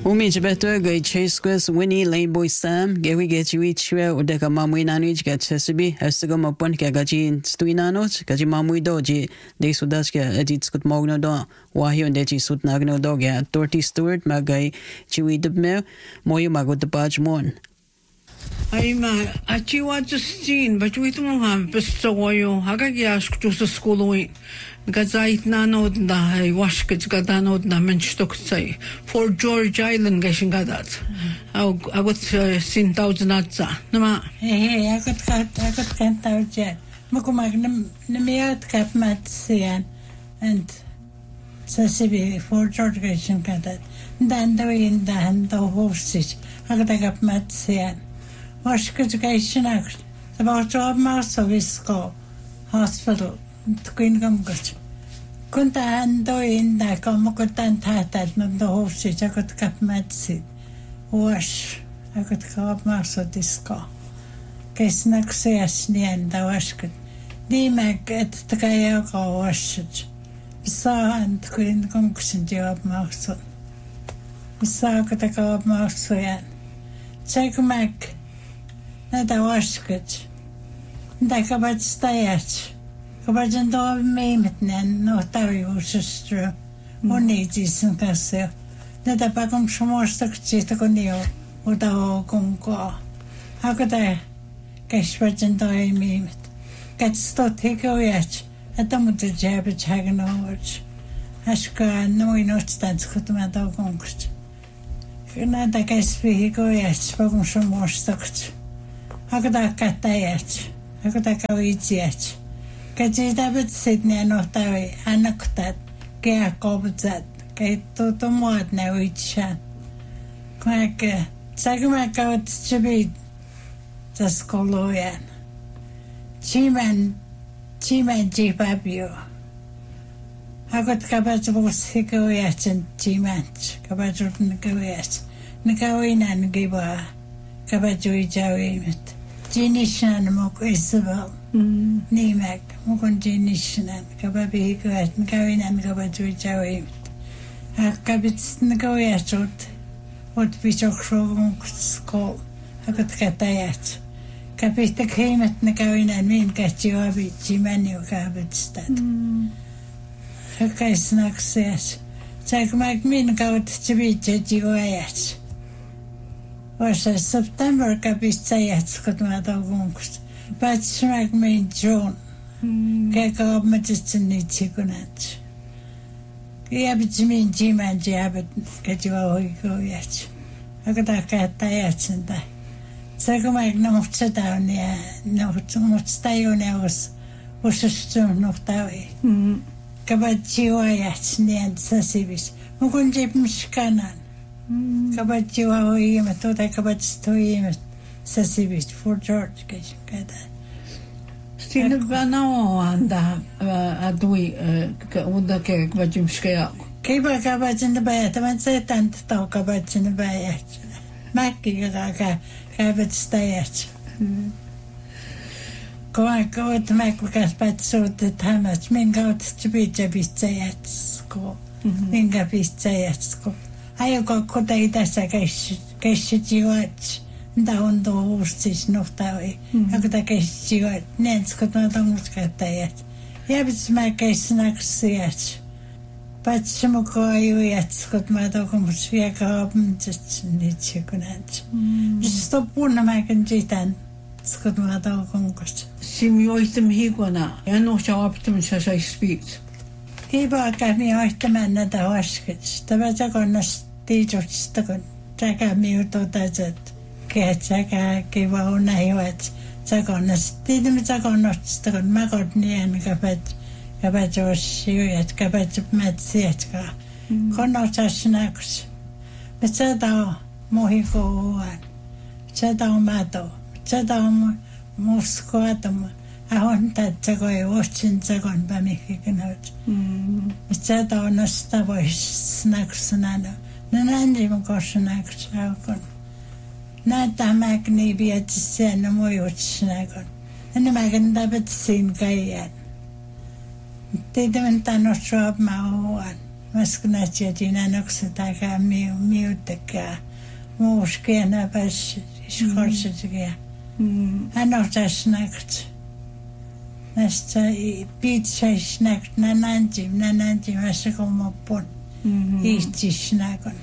Umijibeto go chasquas Winnie Lane Boy Sam, Gary get you each year or deca mamui nanuj get Chesabi, has to go upon Kagaji Stuinanos, Kaji Mamui Doji, De Sudaska, Edit Scott Mogno Do, Wahio and Deji Sut Nagno Doga, Dorty Stewart, Magai, Chewy Debmer, Moyo Mago the Badge Mon. I'm a chiwa Justine, but we don't have Bestoyo, Hagagiask to the school because I know that I wash it, got another menstock say for George Island, getting got that. I got seen thousand at Nama. I got can't out yet. Macumagnum, Nemiat cap mat sian and Sassibi for George getting got that. Then the wind and the horses. I got a cap mat sian. Wash education act about job mouse of his school hospital to Queen Gumgut. Kunta ando in the Comocotan Tatat, not the horses. I got cap medicine. Wash. I got cap mouse of this school. Case next says near the wash good. The mag at the Gayako wash it. Saw and Queen Gumgus job mouse. Saw got a cap mouse yan. Check Mac. Not a wash good. The cabbage stayach. Cabbage and dog maimed nan, no tarry was true. Only decent castle. Not a pacum shmorstock chitaconio, or the whole gungo. How could I? Cashbridge and dog maimed. Get stot take a watch. At the mutter jabbage hagging over. Ashka, no instance could my dog gunst. Not a case vehicle yet, spoken some more stocked. I got a cat yet. I got a cow yet. Kaji David Sydney and not away, and knocked that. Gay a cobbed that. Gay to the mod now each shan. Quack, Sagamak out to be the scholoyan. Chiman Jipabio. I got cabbage was hicko yet and Chimanch. Cabbage of Nicoyas. Nicawin and Giba. Cabbage Jawi. Genishan Mok Isabel. Nimak, Mokon Genishan, Kababi, Gawin and Gabaju Jawi. A cabits Nicoyachot, what Bishop Shrogon's call. I got Catayat. Capita came at Nicawin and mean Catiobi, Jimanu cabbage that. A case knock says, Jack Macmin got to be Judge. Was a September Capistayat got my dogs. But smack me John. Kaka of Majestin Chikunat. Yabit Jim and Jabit get you away go yet. I got a cat diets and die. Sagamag no sit down there, no too much stay on was a stone knocked away. Kabachi yet, and Sassibis. Mugunjip Mishkanan. Kabachi away, I thought I kabats to him. Sassibis for George getting that. Silvano and Adui, Udake, Vajimskaya. Keep a cabbage in the bed, and say, and talk about in the bed. Mackie, cabbage stayat. Go to make because but so the time as Ming out to be Jabby at school. Minga be at school. I got could I that's a guess you watch. Down the horses not that way. I could a guess you at Nance could not almost get that. Yeah, it's my case next yet. But some go yet got my dog almost fear carbon just needs you can answer. Stop one of my conjitan. Scott my dog almost. Simioitum higona, and no show up to me as I speak. He bought me out the man at the waskets. The better gonna stage of stuck. Jack me out of that. Ketchaka gave a night. Zagonas didn't Zagonas stuck on Magotni and Cabbage was she at Cabbage Metziatka. Conota snacks. But Zadao Mohigo one. Zadao Mato. Zadao Moscoatum. I want that to go watching Zagon by making out. Zadao no stubborn snacks nano. Nanandim go snacks out. Not a magni be at the sen no more snagon. And the magan dabit seen Gayan. They don't not show up my one. Maskunatjadina noksataka miutaka. Muuskiana pas iskorsitsikia. Anortasnakt. Nästa pizza snakt nananti masakomopon. Ihtisnakon.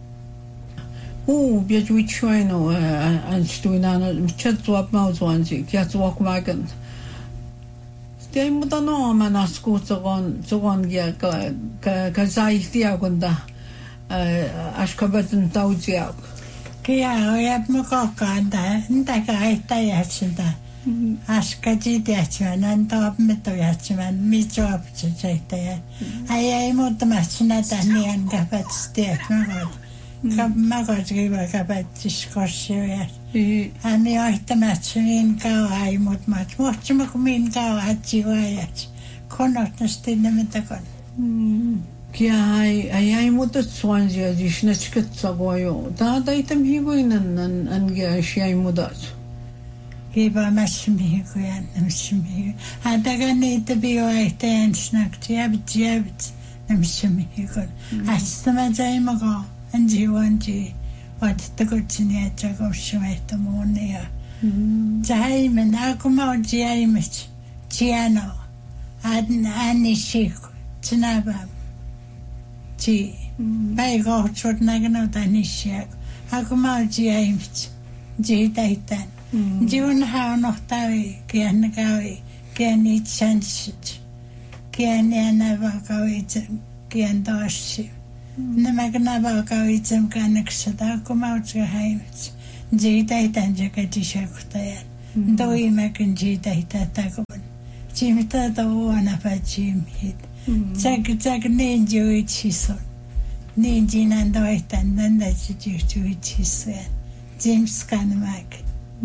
Biajuitsuino anstuinana chatsuap mautuansi kiatsuakmagan. Tiai mutta no manasku zogon ja ka zaihtia kunda askabatun tautia. Kia ojat mukokaan ntäkä aitajatsinta. Askati tiatsiman antaapmettojatsiman mitsuaptsaittajat. Ai muuttamassa tahnian kapatstiatmakot. Makotkiva kapattiskossioja. Ami oihtamatsa niin kauan ei muutmat. Muhtsima kun min kauan hatsivaajat. Konotnasti nemetakon. Kia ai muuta suansia disnetskatsagojo. Taata itam hivoinan angia siai muutat. Kiva massimihujan namsimihu. Hataga niitä bioaihteen snakti jäbit namsimihukon. Astama zaimako anjiwanji. Vaatittakotsini että kossumehto muunia. Zaimen akumauji aimet. Tiano. Annishiku. Tsinabam. Ti. Päikohtsut näkänauta annishiaku. Akumauji aimet. Jitaitan. Jun haunohtavi kiennakavi kienit chanssit. Kienianavakavi kientossi. Nämä navakavitsem kannaksata akumautska haimet. Jitaitan jakatishakutajan. Toimakin jitaitatakon. Jimtata uonapa jimhit. Tsak ninjuitsison. Ninjinan toitan nandatsijuitsison. Jimskanmak.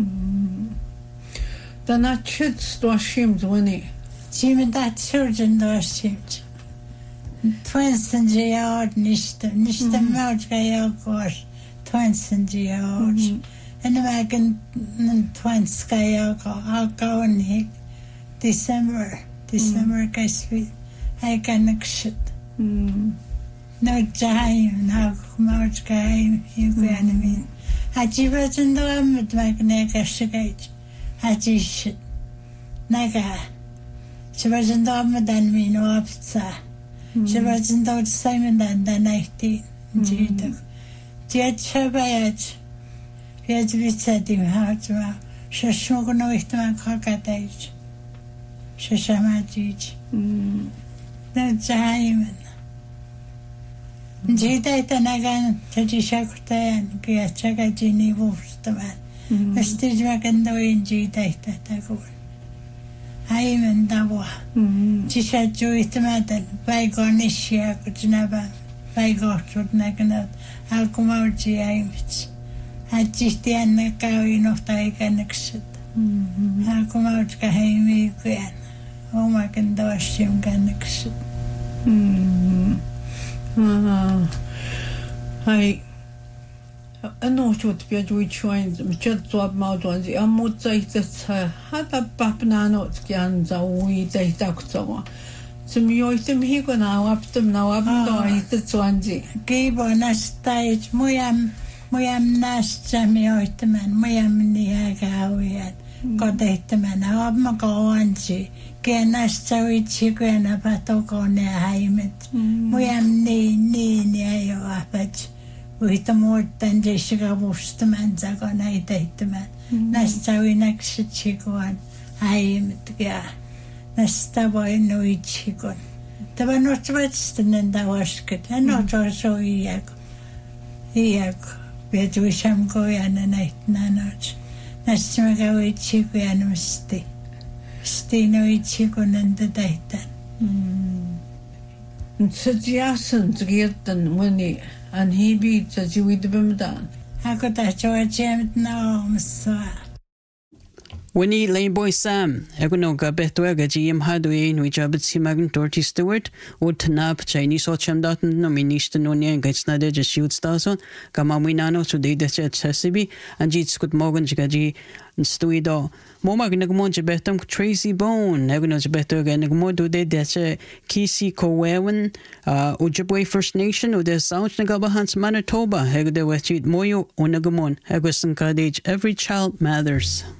Tänä chits tuoshim tuoni. Jimtat surgeon tuoshimt. Twensen jaar nista mautka jaukos. Twensen jaar. En mäkin twenska jauko alkauni. December kasvi. Eikä nykset. No jaim mautka ei jukuanimin. Hajivatun tuomut näkässäkäit. Hajishit. Näkä. Sivatun tuomutan minua aptsaa. Sivatun tuot saimendan tänähtiin. Jiitok. Tiet säpäjät. Viet vitsatim hautuma. Shashmukun uihtaman kakatait. Shashamajit. No jaimen. Jiitaita näkään tajishakutajan kiatsakajini vuostamaan. Vastismakan toin jiitaita takuun. Aimen tavoa. Jisatjuihtamatan paikoon nishiä kutsunapaan. Paikohtut näkänät alkumauti aimits. Hatjisti anna kauin ohta ikänekset. Alkumautka heimiikujan. Omakin toisim kannekset. Hai annohtut biajuitsuin chatsuap mautuansi ammutsaihtatsa hata papnaanot kianzaui tehtaktsawa. Sumioitem hikona nawaptoitatsuansi. Kiibo nastait mujam nastamioitaman mujam niäkaujan kotehtaman avmakaansi. Kienastawitsi kuena patokone haimet. Mujam niin ja jo apat. Uita muuttan jessica vustaman sakona itehtämään. Nastawinakset sikuan haimet ja nastavoin nuitsikon. Tämä nostavatsinen tavasket. Hän osoo iäko. Iäko. Vietuisam kojana näitä nanot. Nastamakawitsi kuena musti. Stino itsikon tehtäen. Satsiasan tskirtan moni an hibi satsiuidabamdaan. Ako tahtoa tjemet naomassa. Winnie Layboy Sam, Egonoga Betwega Jim Hadway, which Abitsi Magan Dorothy Stewart, would Tanap, Chinese Ocham Dotton, Nominista Nonia, gets Nade, just shoot stars on, Gamawinano to the Chessibi, and Jeets could Morgan Jagaji and Stuido. Moma Gnagmonja Betum, Tracy Bone, Egonos Better Ganagmodo de Deche, Kisi Kowewan, Ojibwe First Nation, or the South Nagabahans Manitoba, Hegde Wechit Moyo, Onagamon, Egosan Kadage, every child matters.